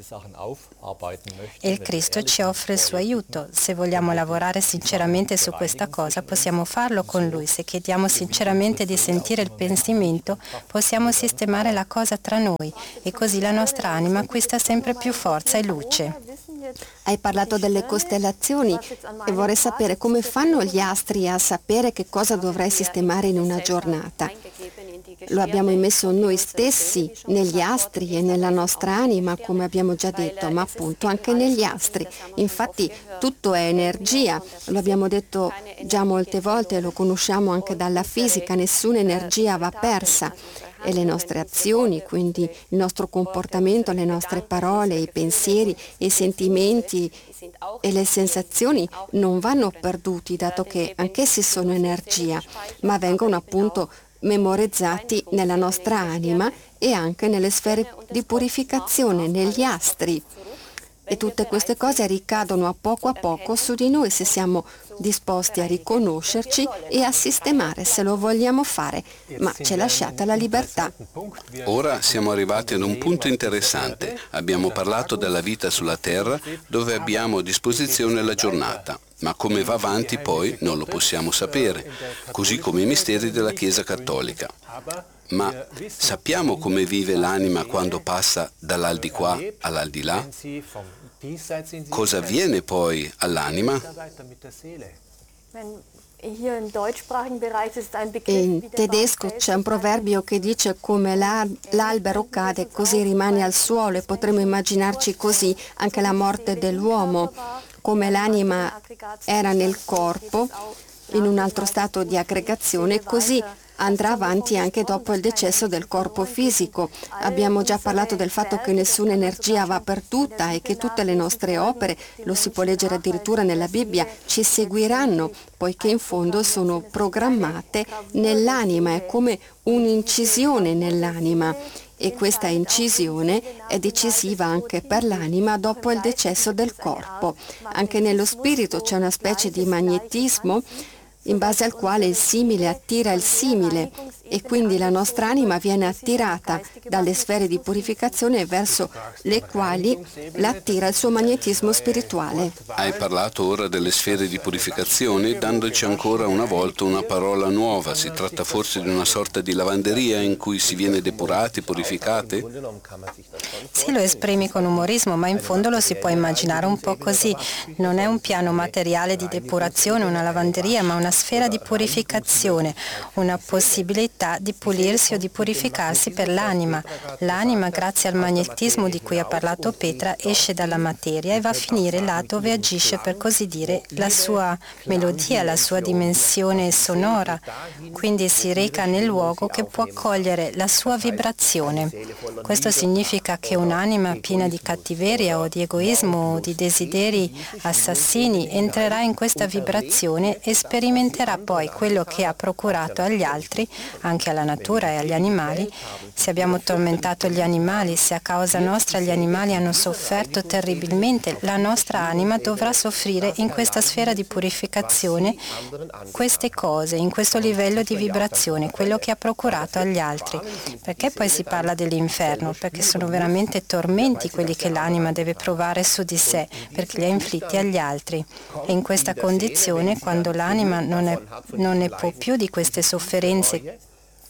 E il Cristo ci offre il suo aiuto. Se vogliamo lavorare sinceramente su questa cosa, possiamo farlo con Lui. Se chiediamo sinceramente di sentire il pensimento, possiamo sistemare la cosa tra noi e così la nostra anima acquista sempre più forza e luce. Hai parlato delle costellazioni e vorrei sapere come fanno gli astri a sapere che cosa dovrei sistemare in una giornata. Lo abbiamo immesso noi stessi negli astri e nella nostra anima, come abbiamo già detto, ma appunto anche negli astri. Infatti tutto è energia, lo abbiamo detto già molte volte e lo conosciamo anche dalla fisica, nessuna energia va persa. E le nostre azioni, quindi il nostro comportamento, le nostre parole, i pensieri, i sentimenti e le sensazioni non vanno perduti, dato che anch'essi sono energia, ma vengono appunto memorizzati nella nostra anima e anche nelle sfere di purificazione, negli astri. E tutte queste cose ricadono a poco a poco su di noi se siamo disposti a riconoscerci e a sistemare se lo vogliamo fare, ma c'è lasciata la libertà. Ora siamo arrivati ad un punto interessante. Abbiamo parlato della vita sulla Terra, dove abbiamo a disposizione la giornata. Ma come va avanti poi non lo possiamo sapere, così come i misteri della Chiesa Cattolica. Ma sappiamo come vive l'anima quando passa dall'aldilà all'aldilà? Cosa avviene poi all'anima? In tedesco c'è un proverbio che dice: come l'albero cade, così rimane al suolo, e potremmo immaginarci così anche la morte dell'uomo. Come l'anima era nel corpo, in un altro stato di aggregazione, così andrà avanti anche dopo il decesso del corpo fisico. Abbiamo già parlato del fatto che nessuna energia va perduta e che tutte le nostre opere, lo si può leggere addirittura nella Bibbia, ci seguiranno, poiché in fondo sono programmate nell'anima, è come un'incisione nell'anima. E questa incisione è decisiva anche per l'anima dopo il decesso del corpo. Anche nello spirito c'è una specie di magnetismo in base al quale il simile attira il simile e quindi la nostra anima viene attirata dalle sfere di purificazione verso le quali l'attira il suo magnetismo spirituale. Hai parlato ora delle sfere di purificazione, dandoci ancora una volta una parola nuova. Si tratta forse di una sorta di lavanderia in cui si viene depurati, purificate? Sì, lo esprimi con umorismo, ma in fondo lo si può immaginare un po' così. Non è un piano materiale di depurazione, una lavanderia, ma una sfera di purificazione, una possibilità di pulirsi o di purificarsi per l'anima. L'anima, grazie al magnetismo di cui ha parlato Petra, esce dalla materia e va a finire là dove agisce, per così dire, la sua melodia, la sua dimensione sonora. Quindi si reca nel luogo che può accogliere la sua vibrazione. Questo significa che un'anima piena di cattiveria o di egoismo o di desideri assassini entrerà in questa vibrazione e sperimenterà poi quello che ha procurato agli altri, anche alla natura e agli animali. Se abbiamo tormentato gli animali, se a causa nostra gli animali hanno sofferto terribilmente, la nostra anima dovrà soffrire in questa sfera di purificazione queste cose, in questo livello di vibrazione, quello che ha procurato agli altri. Perché poi si parla dell'inferno? Perché sono veramente tormenti quelli che l'anima deve provare su di sé, perché li ha inflitti agli altri. E in questa condizione, quando l'anima non, è, non ne può più di queste sofferenze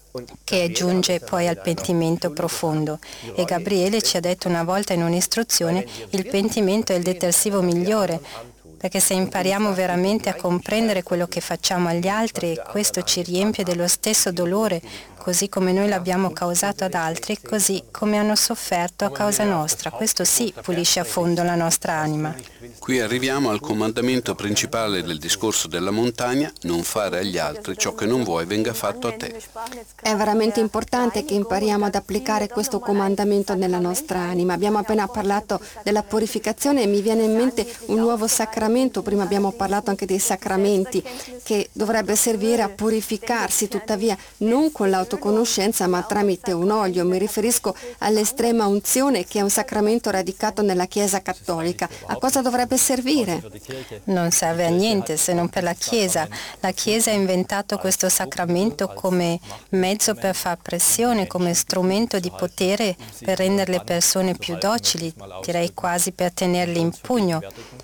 che giunge poi al pentimento profondo. E Gabriele ci ha detto una volta in un'istruzione: il pentimento è il detersivo migliore, perché se impariamo veramente a comprendere quello che facciamo agli altri, e questo ci riempie dello stesso dolore, così come noi l'abbiamo causato ad altri, così come hanno sofferto a causa nostra. Questo sì pulisce a fondo la nostra anima. Qui arriviamo al comandamento principale del discorso della montagna: non fare agli altri ciò che non vuoi venga fatto a te. È veramente importante che impariamo ad applicare questo comandamento nella nostra anima. Abbiamo appena parlato della purificazione e mi viene in mente un nuovo sacramento. Prima abbiamo parlato anche dei sacramenti, che dovrebbe servire a purificarsi, tuttavia non con l'autoconoscenza ma tramite un olio. Mi riferisco all'estrema unzione, che è un sacramento radicato nella Chiesa cattolica. A cosa dovrebbe servire? Non serve a niente se non per la Chiesa. La Chiesa ha inventato questo sacramento come mezzo per far pressione, come strumento di potere per rendere le persone più docili, direi quasi per tenerle in pugno.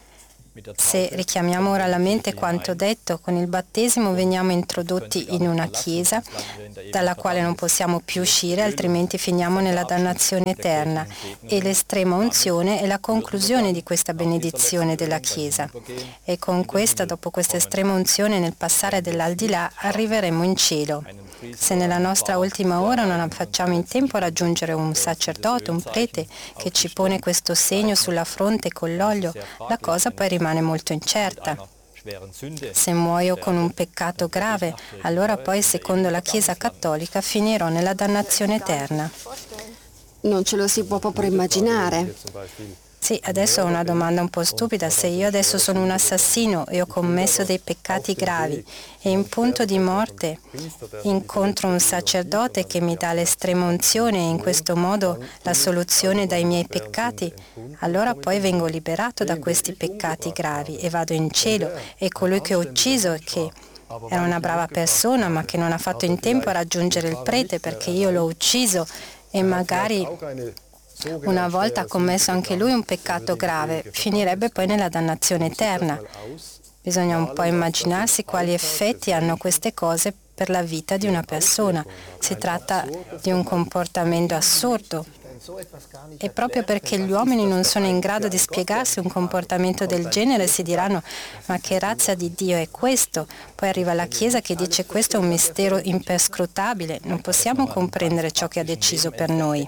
Se richiamiamo ora alla mente quanto detto, con il battesimo veniamo introdotti in una chiesa dalla quale non possiamo più uscire, altrimenti finiamo nella dannazione eterna, e l'estrema unzione è la conclusione di questa benedizione della Chiesa. E con questa, dopo questa estrema unzione, nel passare dell'aldilà, arriveremo in cielo. Se nella nostra ultima ora non facciamo in tempo a raggiungere un sacerdote, un prete, che ci pone questo segno sulla fronte con l'olio, la cosa poi rimane molto incerta. Se muoio con un peccato grave, allora poi, secondo la Chiesa cattolica, finirò nella dannazione eterna. Non ce lo si può proprio immaginare. Sì, adesso ho una domanda un po' stupida. Se io adesso sono un assassino e ho commesso dei peccati gravi e in punto di morte incontro un sacerdote che mi dà l'estrema unzione e in questo modo la soluzione dai miei peccati, allora poi vengo liberato da questi peccati gravi e vado in cielo, e colui che ho ucciso e che era una brava persona ma che non ha fatto in tempo a raggiungere il prete perché io l'ho ucciso e magari una volta ha commesso anche lui un peccato grave, finirebbe poi nella dannazione eterna. Bisogna un po' immaginarsi quali effetti hanno queste cose per la vita di una persona. Si tratta di un comportamento assurdo. E proprio perché gli uomini non sono in grado di spiegarsi un comportamento del genere, si diranno: ma che razza di Dio è questo? Poi arriva la Chiesa che dice: questo è un mistero imperscrutabile, non possiamo comprendere ciò che ha deciso per noi.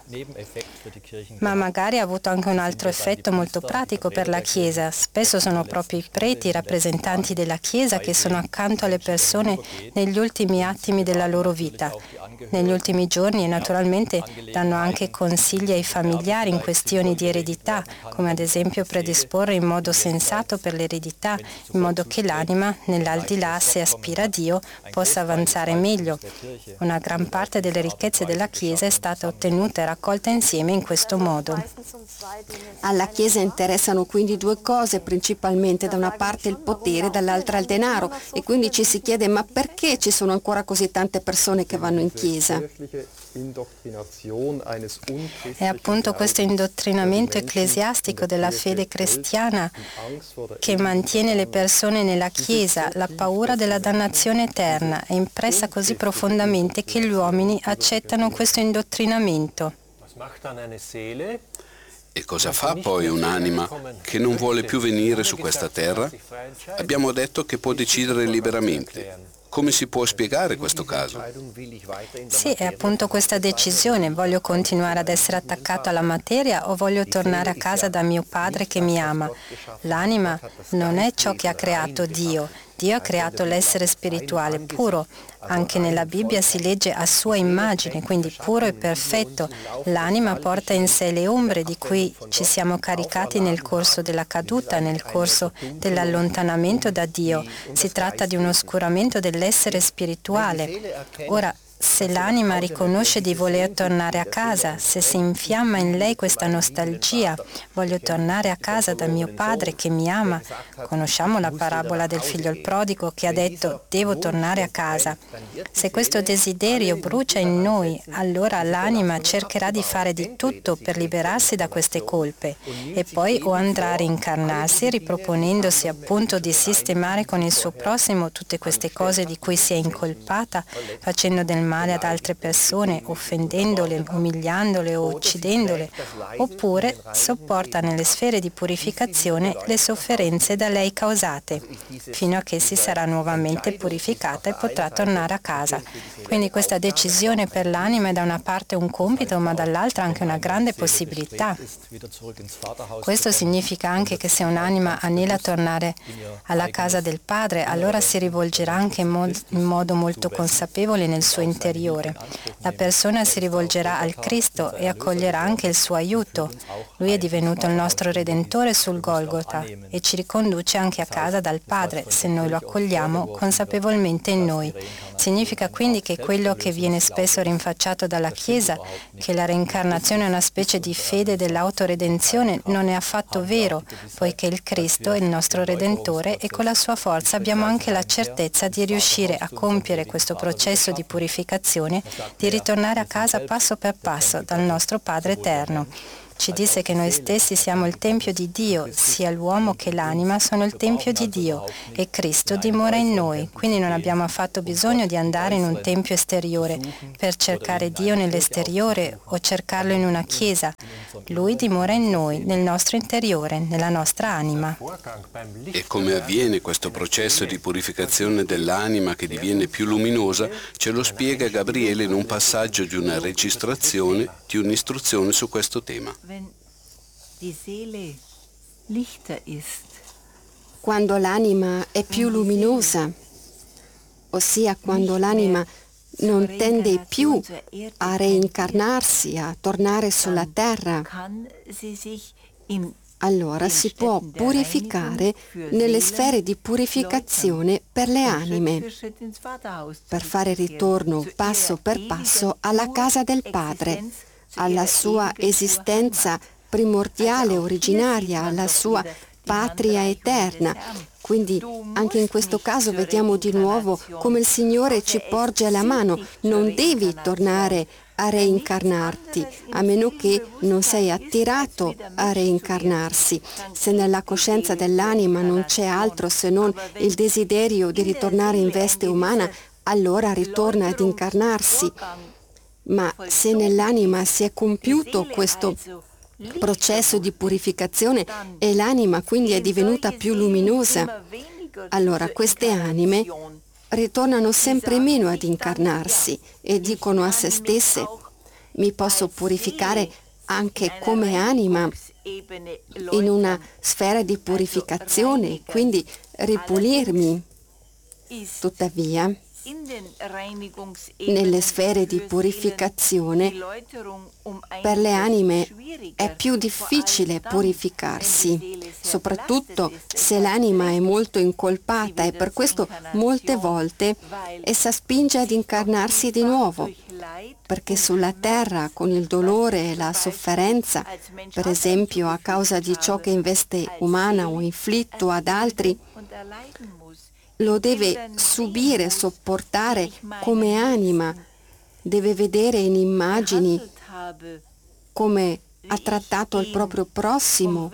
Ma magari ha avuto anche un altro effetto molto pratico per la Chiesa. Spesso sono proprio i preti, i rappresentanti della Chiesa, che sono accanto alle persone negli ultimi attimi della loro vita, negli ultimi giorni, e naturalmente danno anche consigli ai familiari in questioni di eredità, come ad esempio predisporre in modo sensato per l'eredità, in modo che l'anima, nell'aldilà, se aspira a Dio, possa avanzare meglio. Una gran parte delle ricchezze della Chiesa è stata ottenuta e raccolta insieme in questo modo. Alla Chiesa interessano quindi due cose principalmente: da una parte il potere, dall'altra il denaro, e quindi ci si chiede: ma perché ci sono ancora così tante persone che vanno in Chiesa? È appunto questo indottrinamento ecclesiastico della fede cristiana che mantiene le persone nella Chiesa. La paura della dannazione eterna è impressa così profondamente che gli uomini accettano questo indottrinamento. E cosa fa poi un'anima che non vuole più venire su questa terra? Abbiamo detto che può decidere liberamente. Come si può spiegare questo caso? Sì, è appunto questa decisione: voglio continuare ad essere attaccato alla materia o voglio tornare a casa da mio padre che mi ama. L'anima non è ciò che ha creato Dio. Dio ha creato l'essere spirituale puro. Anche nella Bibbia si legge a sua immagine, quindi puro e perfetto. L'anima porta in sé le ombre di cui ci siamo caricati nel corso della caduta, nel corso dell'allontanamento da Dio. Si tratta di un oscuramento dell'essere spirituale. Ora, se l'anima riconosce di voler tornare a casa, se si infiamma in lei questa nostalgia, voglio tornare a casa da mio padre che mi ama. Conosciamo la parabola del figlio il prodigo che ha detto: devo tornare a casa. Se questo desiderio brucia in noi, allora l'anima cercherà di fare di tutto per liberarsi da queste colpe, e poi o andrà a rincarnarsi riproponendosi appunto di sistemare con il suo prossimo tutte queste cose di cui si è incolpata, facendo del male ad altre persone, offendendole, umiliandole o uccidendole, oppure sopporta nelle sfere di purificazione le sofferenze da lei causate, fino a che si sarà nuovamente purificata e potrà tornare a casa. Quindi questa decisione per l'anima è da una parte un compito, ma dall'altra anche una grande possibilità. Questo significa anche che se un'anima anela a tornare alla casa del Padre, allora si rivolgerà anche in, mod- in modo molto consapevole nel suo interiore. La persona si rivolgerà al Cristo e accoglierà anche il suo aiuto. Lui è divenuto il nostro Redentore sul Golgota e ci riconduce anche a casa dal Padre se noi lo accogliamo consapevolmente in noi. Significa quindi che quello che viene spesso rinfacciato dalla Chiesa, che la reincarnazione è una specie di fede dell'autoredenzione, non è affatto vero, poiché il Cristo è il nostro Redentore e con la sua forza abbiamo anche la certezza di riuscire a compiere questo processo di purificazione, di ritornare a casa passo per passo dal nostro Padre Eterno. Ci disse che noi stessi siamo il Tempio di Dio, sia l'uomo che l'anima sono il Tempio di Dio e Cristo dimora in noi, quindi non abbiamo affatto bisogno di andare in un tempio esteriore per cercare Dio nell'esteriore o cercarlo in una chiesa. Lui dimora in noi, nel nostro interiore, nella nostra anima. E come avviene questo processo di purificazione dell'anima che diviene più luminosa, ce lo spiega Gabriele in un passaggio di una registrazione di un'istruzione su questo tema. Quando l'anima è più luminosa, ossia quando l'anima non tende più a reincarnarsi, a tornare sulla terra, allora si può purificare nelle sfere di purificazione per le anime, per fare ritorno passo per passo alla casa del Padre, alla sua esistenza primordiale, originaria, alla sua patria eterna. Quindi anche in questo caso vediamo di nuovo come il Signore ci porge la mano. Non devi tornare a reincarnarti, a meno che non sei attirato a reincarnarsi. Se nella coscienza dell'anima non c'è altro se non il desiderio di ritornare in veste umana, allora ritorna ad incarnarsi. Ma se nell'anima si è compiuto questo processo di purificazione e l'anima quindi è divenuta più luminosa, allora queste anime ritornano sempre meno ad incarnarsi e dicono a se stesse: mi posso purificare anche come anima in una sfera di purificazione, quindi ripulirmi. Tuttavia, nelle sfere di purificazione per le anime è più difficile purificarsi, soprattutto se l'anima è molto incolpata, e per questo molte volte essa spinge ad incarnarsi di nuovo, perché sulla terra con il dolore e la sofferenza, per esempio a causa di ciò che in veste umana o inflitto ad altri, lo deve subire, sopportare come anima, deve vedere in immagini come ha trattato il proprio prossimo,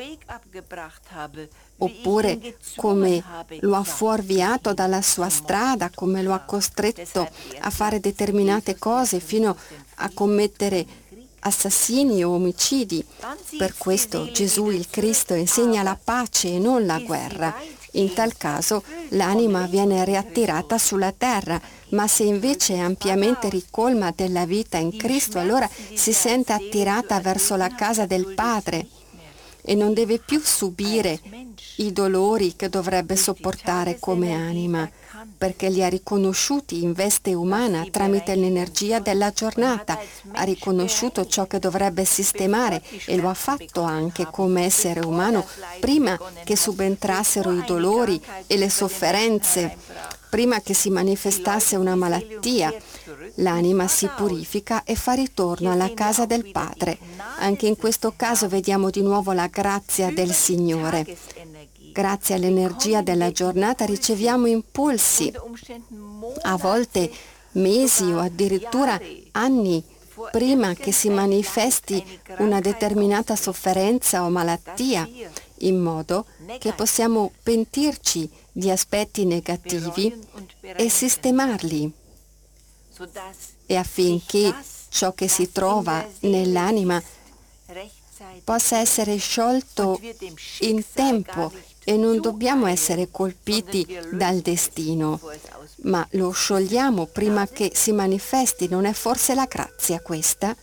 oppure come lo ha fuorviato dalla sua strada, come lo ha costretto a fare determinate cose fino a commettere assassini o omicidi. Per questo Gesù il Cristo insegna la pace e non la guerra. In tal caso l'anima viene riattirata sulla terra, ma se invece è ampiamente ricolma della vita in Cristo, allora si sente attirata verso la casa del Padre e non deve più subire i dolori che dovrebbe sopportare come anima, perché li ha riconosciuti in veste umana tramite l'energia della giornata, ha riconosciuto ciò che dovrebbe sistemare e lo ha fatto anche come essere umano prima che subentrassero i dolori e le sofferenze, prima che si manifestasse una malattia. L'anima si purifica e fa ritorno alla casa del Padre. Anche in questo caso vediamo di nuovo la grazia del Signore. Grazie all'energia della giornata riceviamo impulsi, a volte mesi o addirittura anni prima che si manifesti una determinata sofferenza o malattia, in modo che possiamo pentirci di aspetti negativi e sistemarli. e affinché ciò che si trova nell'anima possa essere sciolto in tempo e non dobbiamo essere colpiti dal destino, ma lo sciogliamo prima che si manifesti. Non è forse la grazia questa?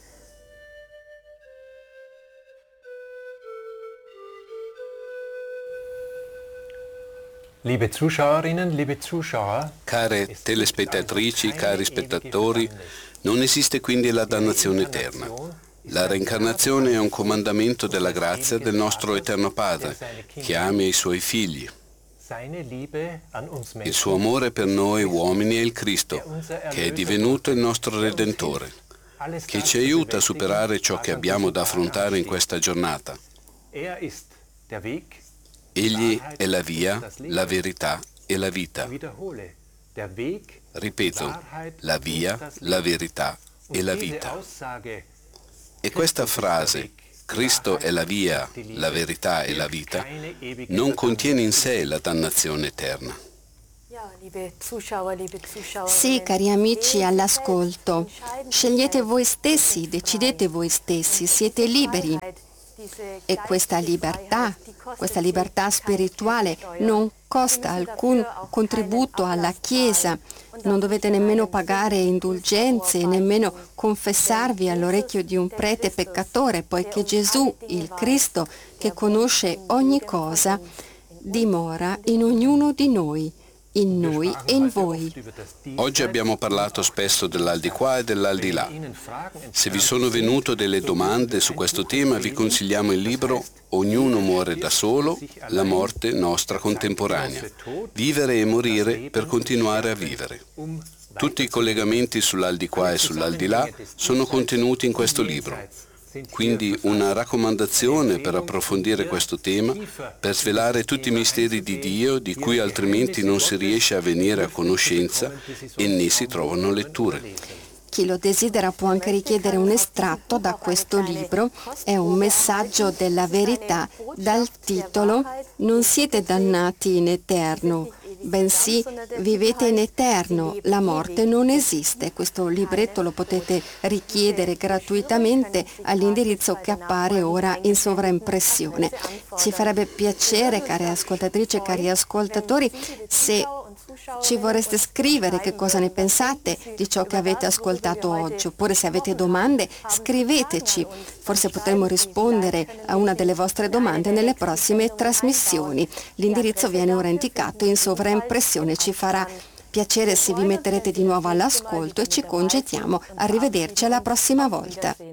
Liebe Zuschauerinnen, liebe Zuschauer, Care telespettatrici, cari spettatori, non esiste quindi la dannazione eterna. La reincarnazione è un comandamento della grazia del nostro Eterno Padre, che ama i Suoi figli. Il suo amore per noi uomini è il Cristo, che è divenuto il nostro Redentore, che ci aiuta a superare ciò che abbiamo da affrontare in questa giornata. Egli è la via, la verità e la vita. Ripeto, la via, la verità e la vita. E questa frase, Cristo è la via, la verità e la vita, non contiene in sé la dannazione eterna. Sì, cari amici all'ascolto, scegliete voi stessi, decidete voi stessi, siete liberi. E questa libertà, questa libertà spirituale non costa alcun contributo alla Chiesa, non dovete nemmeno pagare indulgenze, nemmeno confessarvi all'orecchio di un prete peccatore, poiché Gesù, il Cristo, che conosce ogni cosa, dimora in ognuno di noi, in noi e in voi. Oggi abbiamo parlato spesso dell'aldilà e dell'aldilà. Se vi sono venute delle domande su questo tema, vi consigliamo il libro Ognuno muore da solo, la morte nostra contemporanea. Vivere e morire per continuare a vivere. Tutti i collegamenti sull'aldilà e sull'aldilà sono contenuti in questo libro. Quindi una raccomandazione per approfondire questo tema, per svelare tutti i misteri di Dio di cui altrimenti non si riesce a venire a conoscenza e né si trovano letture. Chi lo desidera può anche richiedere un estratto da questo libro. È un messaggio della verità dal titolo Non siete dannati in eterno, bensì vivete in eterno, la morte non esiste. Questo libretto lo potete richiedere gratuitamente all'indirizzo che appare ora in sovraimpressione. Ci farebbe piacere, care ascoltatrici e cari ascoltatori, se ci vorreste scrivere che cosa ne pensate di ciò che avete ascoltato oggi, oppure se avete domande scriveteci, forse potremo rispondere a una delle vostre domande nelle prossime trasmissioni. L'indirizzo viene ora indicato in sovraimpressione, ci farà piacere se vi metterete di nuovo all'ascolto e ci congediamo. Arrivederci alla prossima volta.